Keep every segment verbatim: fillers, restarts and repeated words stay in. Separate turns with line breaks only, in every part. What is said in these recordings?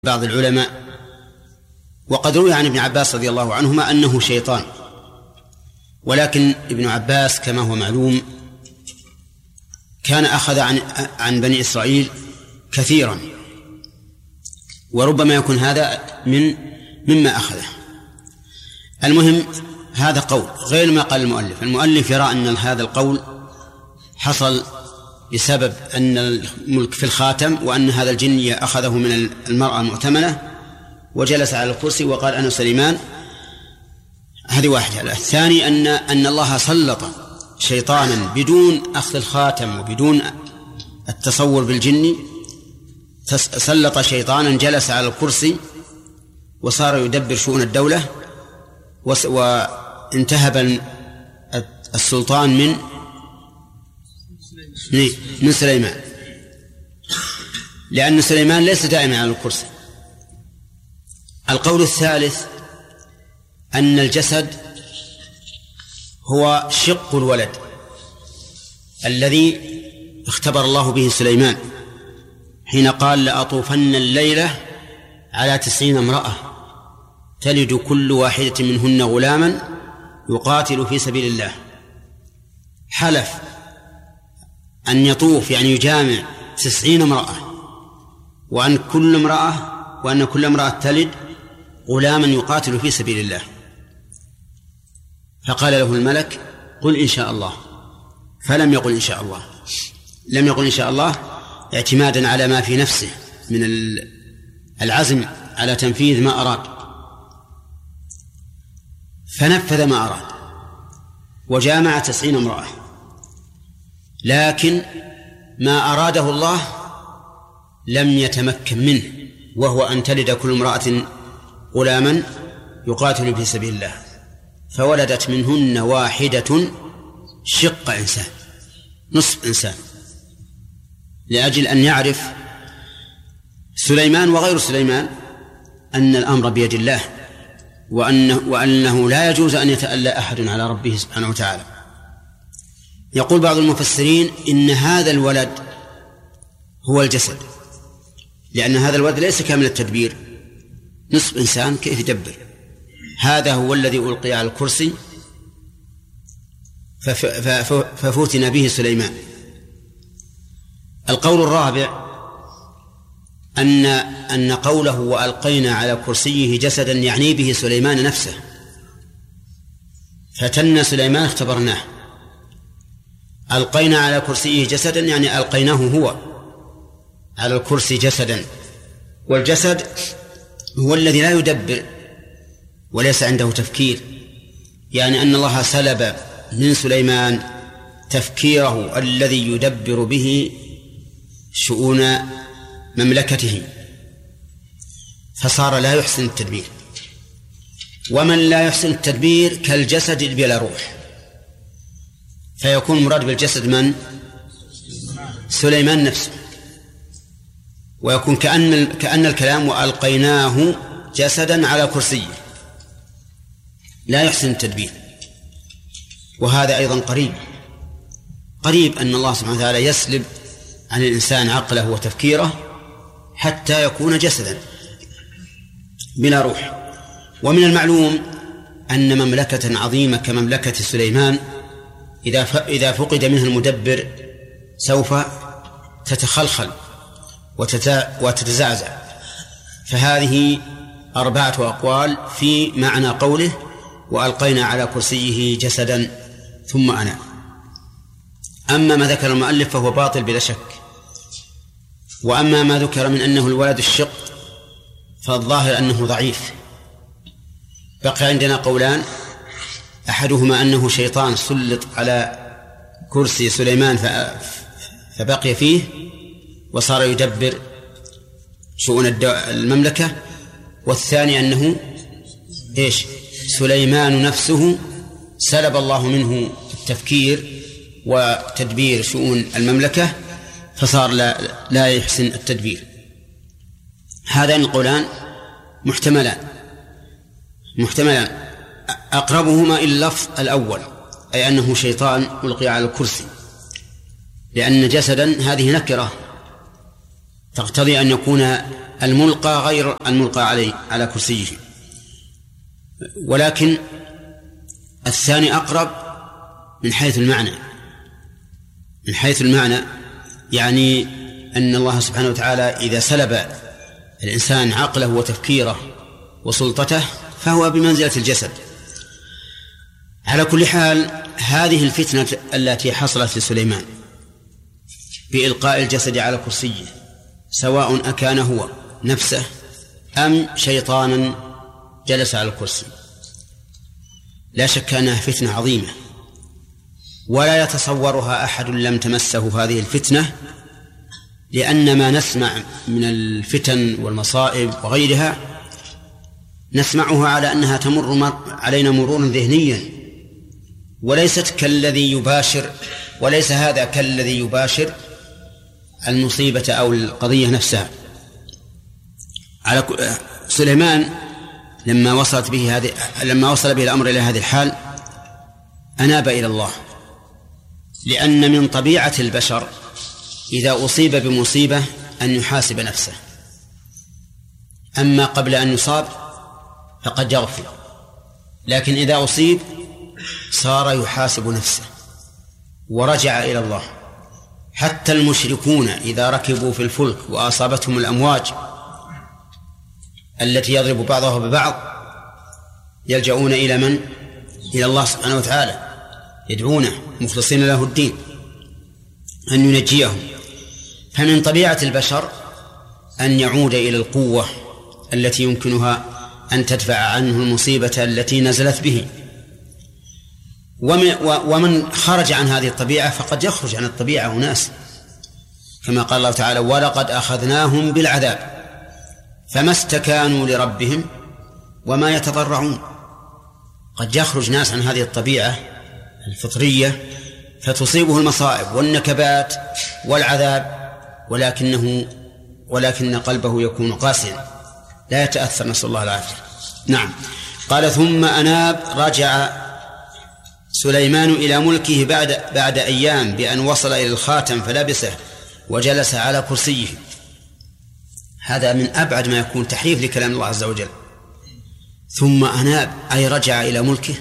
بعض العلماء. وقد روي عن ابن عباس رضي الله عنهما أنه شيطان، ولكن ابن عباس كما هو معلوم كان أخذ عن عن بني إسرائيل كثيرا، وربما يكون هذا من مما أخذه. المهم هذا قول غير ما قال المؤلف. المؤلف يرى أن هذا القول حصل بسبب أن الملك في الخاتم، وأن هذا الجن أخذه من المرأة المؤتمنة وجلس على الكرسي وقال أنا سليمان. هذه واحدة. الثاني أن أن الله سلط شيطانا بدون أخذ الخاتم وبدون التصور بالجن، سلط شيطانا جلس على الكرسي وصار يدبر شؤون الدولة، وانتهب السلطان من من سليمان، لأن سليمان ليس دائما على الكرسي. القول الثالث أن الجسد هو شق الولد الذي اختبر الله به سليمان حين قال لأطوفن الليلة على تسعين امرأة تلد كل واحدة منهن غلاما يقاتل في سبيل الله. حلف أن يطوف يعني يجامع تسعين امرأة، وأن كل امرأة وأن كل امرأة تلد غلاما يقاتل في سبيل الله. فقال له الملك قل إن شاء الله، فلم يقل إن شاء الله، لم يقل إن شاء الله اعتمادا على ما في نفسه من العزم على تنفيذ ما أراد، فنفذ ما أراد وجامع تسعين امرأة. لكن ما أراده الله لم يتمكن منه، وهو أن تلد كل امرأة غلاما يقاتل في سبيل الله، فولدت منهن واحدة شق إنسان، نصف إنسان، لأجل أن يعرف سليمان وغير سليمان أن الأمر بيد الله، وأنه, وأنه لا يجوز أن يتألى أحد على ربه سبحانه وتعالى. يقول بعض المفسرين إن هذا الولد هو الجسد، لأن هذا الولد ليس كامل التدبير، نصف إنسان كيف يدبر؟ هذا هو الذي ألقي على الكرسي ففتن به سليمان. القول الرابع أن أن قوله وألقينا على كرسيه جسدا يعني به سليمان نفسه، فتن سليمان اختبرناه. ألقينا على كرسيه جسدا يعني ألقيناه هو على الكرسي جسدا، والجسد هو الذي لا يدبر وليس عنده تفكير، يعني أن الله سلب من سليمان تفكيره الذي يدبر به شؤون مملكته، فصار لا يحسن التدبير. ومن لا يحسن التدبير كالجسد بلا روح، فيكون مراد بالجسد من؟ سليمان نفسه، ويكون كأن, كأن الكلام وألقيناه جسدا على كرسيه، لا يحسن التدبير. وهذا أيضا قريب قريب أن الله سبحانه وتعالى يسلب عن الإنسان عقله وتفكيره حتى يكون جسدا بلا روح. ومن المعلوم أن مملكة عظيمة كمملكة سليمان إذا إذا فقد منها المدبر سوف تتخلخل وتتزعزع. فهذه أربعة أقوال في معنى قوله وألقينا على كرسيه جسدا ثم أنا. أما ما ذكر المؤلف فهو باطل بلا شك. وأما ما ذكر من أنه الولد الشق فالظاهر أنه ضعيف. بقي عندنا قولان، أحدهما أنه شيطان سلط على كرسي سليمان فبقي فيه وصار يدبر شؤون المملكة، والثاني أنه إيش؟ سليمان نفسه سلب الله منه التفكير وتدبير شؤون المملكة فصار لا, لا يحسن التدبير. هذان القولان محتملان محتملان أقربهما إلى اللفظ الأول، أي أنه شيطان ألقي على الكرسي، لأن جسدا هذه نكرة تقتضي أن يكون الملقى غير الملقى عليه على كرسيه. ولكن الثاني أقرب من حيث المعنى من حيث المعنى يعني أن الله سبحانه وتعالى إذا سلب الإنسان عقله وتفكيره وسلطته فهو بمنزلة الجسد. على كل حال هذه الفتنة التي حصلت لسليمان بإلقاء الجسد على كرسيه سواء أكان هو نفسه أم شيطانا جلس على الكرسي، لا شك أنها فتنة عظيمة، ولا يتصورها أحد لم تمسه هذه الفتنة، لأن ما نسمع من الفتن والمصائب وغيرها نسمعها على أنها تمر علينا مرورا ذهنيا، وليست كالذي يباشر وليس هذا كالذي يباشر المصيبة أو القضية نفسها. على سليمان لما وصلت به هذه لما وصل به الأمر إلى هذه الحال أناب إلى الله، لأن من طبيعة البشر إذا أصيب بمصيبة أن يحاسب نفسه، أما قبل أن يصاب فقد يغفل، لكن إذا أصيب صار يحاسب نفسه ورجع إلى الله. حتى المشركون إذا ركبوا في الفلك وأصابتهم الأمواج التي يضرب بعضها ببعض يلجؤون إلى من؟ إلى الله سبحانه وتعالى، يدعونه مخلصين له الدين أن ينجيهم. فمن طبيعة البشر أن يعود إلى القوة التي يمكنها أن تدفع عنه المصيبة التي نزلت به. ومن خرج عن هذه الطبيعة فقد يخرج عن الطبيعة أناس، كما قال الله تعالى: ولقد أخذناهم بالعذاب فما استكانوا لربهم وما يتضرعون. قد يخرج ناس عن هذه الطبيعة الفطرية فتصيبه المصائب والنكبات والعذاب، ولكنه ولكن قلبه يكون قاسيا لا يتأثر، نسأل الله العافية. نعم. قال: ثم أناب، رجع سليمان إلى ملكه بعد بعد أيام بأن وصل إلى الخاتم فلبسه وجلس على كرسيه. هذا من أبعد ما يكون تحريف لكلام الله عز وجل. ثم أناب أي رجع إلى ملكه.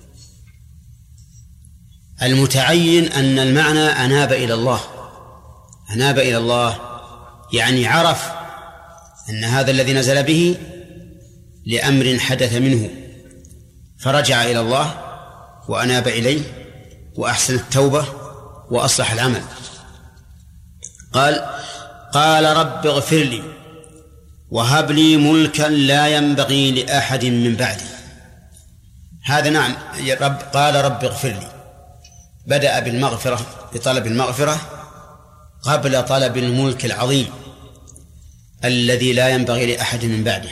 المتعين أن المعنى أناب إلى الله، أناب إلى الله يعني عرف أن هذا الذي نزل به لأمر حدث منه فرجع إلى الله وأناب إليه وأحسن التوبة وأصلح العمل. قال قال رب اغفر لي وهب لي ملكا لا ينبغي لأحد من بعدي. هذا نعم يا رب. قال رب اغفر لي، بدأ بالمغفرة بطلب المغفرة قبل طلب الملك العظيم الذي لا ينبغي لأحد من بعده،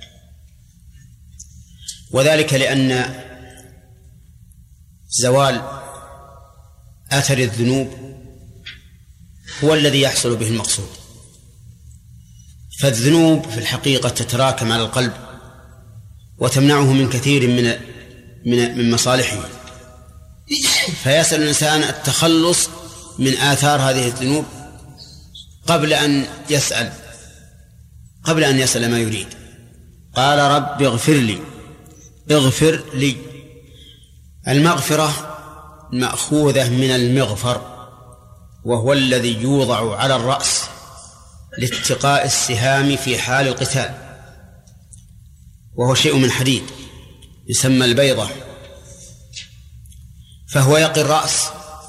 وذلك لأن زوال أثر الذنوب هو الذي يحصل به المقصود. فالذنوب في الحقيقة تتراكم على القلب وتمنعه من كثير من من من مصالحه، فيسأل الإنسان التخلص من آثار هذه الذنوب قبل أن يسأل قبل أن يسأل ما يريد. قال رب اغفر لي، اغفر لي. المغفرة مأخوذة من المغفر، وهو الذي يوضع على الرأس لاتقاء السهام في حال القتال، وهو شيء من حديد يسمى البيضة، فهو يقي الرأس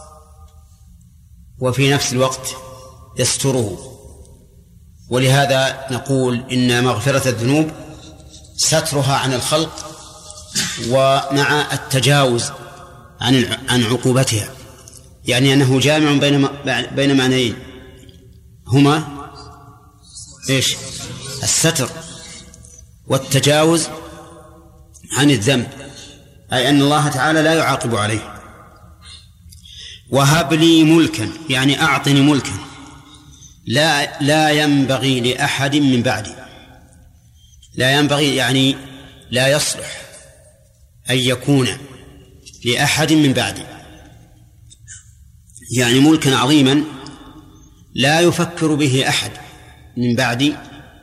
وفي نفس الوقت يستره. ولهذا نقول إن مغفرة الذنوب سترها عن الخلق ومع التجاوز عن عن عقوبتها، يعني أنه جامع بين بين معنيين هما إيش؟ الستر والتجاوز عن الذنب، أي أن الله تعالى لا يعاقب عليه. وهب لي ملكا يعني أعطني ملكا لا لا ينبغي لأحد من بعدي. لا ينبغي يعني لا يصلح أن يكون لأحد من بعدي، يعني ملكا عظيما لا يفكر به أحد من بعد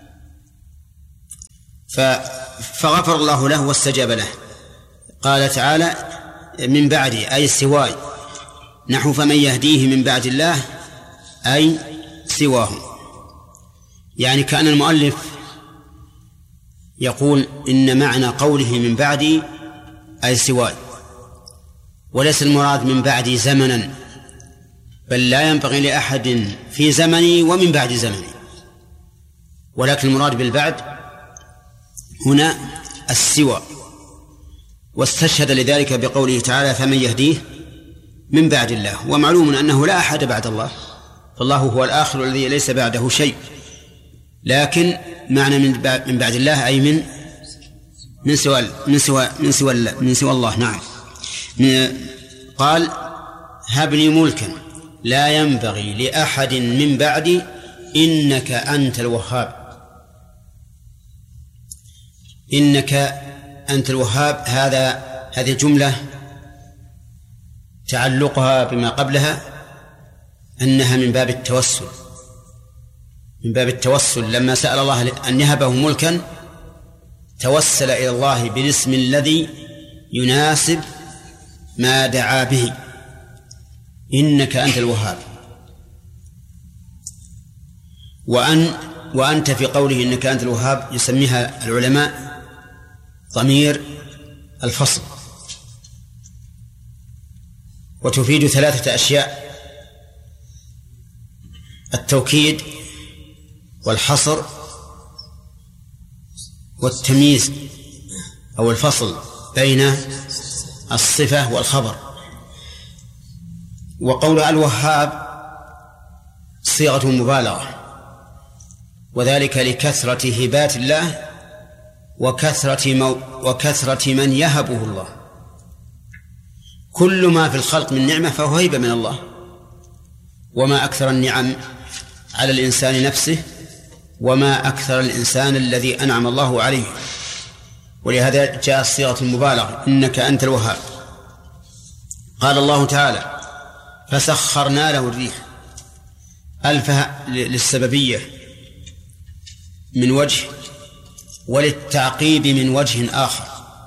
فغفر الله له واستجاب له. قال تعالى من بعد أي سواي، نحو فمن يهديه من بعد الله أي سواه. يعني كأن المؤلف يقول إن معنى قوله من بعد أي سواي، وليس المراد من بعد زمنا، بل لا ينبغي لأحد في زمني ومن بعد زمني، ولكن المراد بالبعد هنا السوى. واستشهد لذلك بقوله تعالى فمن يهديه من بعد الله، ومعلوم أنه لا أحد بعد الله، فالله هو الآخر الذي ليس بعده شيء، لكن معنى من بعد الله أي من من سوى من سوى من سوى من سوى الله. نعم. قال هب لي ملكا لا ينبغي لأحد من بعدي إنك أنت الوهاب. إنك أنت الوهاب، هذا هذه الجملة تعلقها بما قبلها أنها من باب التوسل، من باب التوسل. لما سأل الله أن يهبه ملكا توسل إلى الله بالاسم الذي يناسب ما دعا به، إنك أنت الوهاب. وأن وأنت في قوله إنك أنت الوهاب يسميها العلماء ضمير الفصل، وتفيد ثلاثة أشياء: التوكيد والحصر والتمييز أو الفصل بين الصفة والخبر. وقول الوهاب صيغة مبالغة، وذلك لكثرة هبات الله وكثرة, مو وكثرة من يهبه الله. كل ما في الخلق من نعمة فهو هيبة من الله، وما أكثر النعم على الإنسان نفسه، وما أكثر الإنسان الذي أنعم الله عليه. ولهذا جاء صيغة المبالغة إنك أنت الوهاب. قال الله تعالى فسخرنا له الريح، ألفها للسببية من وجه وللتعقيب من وجه آخر،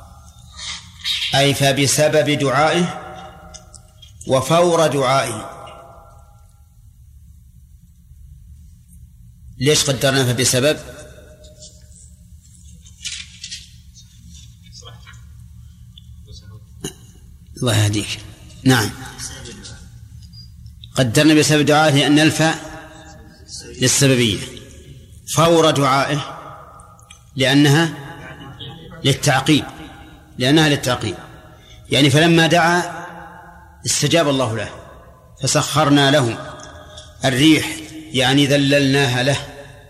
أي فبسبب دعائه وفور دعائه. ليش قدرنا فبسبب؟ الله يهديك. نعم، قدرنا بسبب دعائه أن الفاء للسببية، فور دعائه لأنها للتعقيب، لأنها للتعقيب يعني فلما دعا استجاب الله له. فسخرنا له الريح يعني ذللناها له،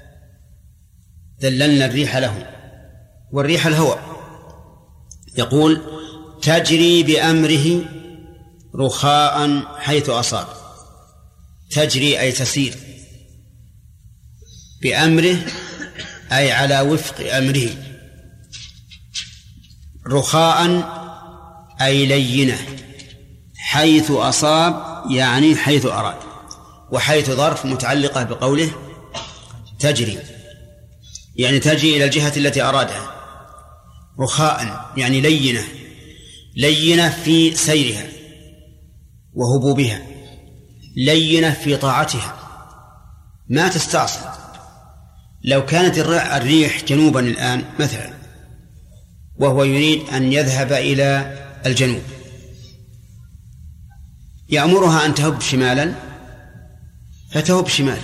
ذللنا الريح له. والريح الهواء، يقول تجري بأمره رخاء حيث أصاب. تجري أي تسير، بأمره أي على وفق أمره، رخاء أي لينة، حيث أصاب يعني حيث أراد. وحيث ظرف متعلقة بقوله تجري، يعني تجري إلى الجهة التي أرادها. رخاء يعني لينة، لينة في سيرها وهبوبها، لينة في طاعتها، ما تستعصي. لو كانت الريح جنوبا الآن مثلا وهو يريد أن يذهب إلى الجنوب، يأمرها أن تهب شمالا فتهب شمالا،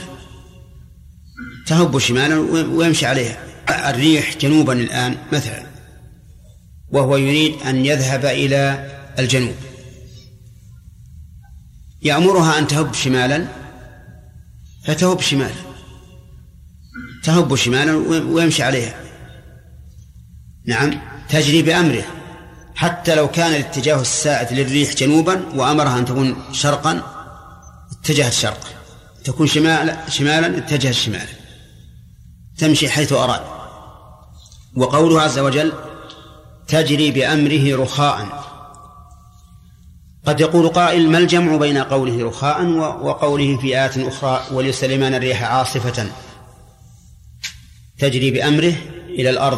تهب شمالا ويمشي عليها. الريح جنوبا الآن مثلا وهو يريد أن يذهب إلى الجنوب، يأمرها أن تهب شمالا فتهب شمالا، تهب شمالا ويمشي عليها. نعم، تجري بأمره، حتى لو كان الاتجاه الساعد للريح جنوبا وأمرها أن تكون شرقا اتجهت شرقا، تكون شمالا شمالا اتجهت شمالا، تمشي حيث أراد. وقوله عز وجل تجري بأمره رخاء، قد يقول قائل ما الجمع بين قوله رخاء وقوله في آيات أخرى ولسليمان الريح عاصفة؟ تجري بأمره إلى الأرض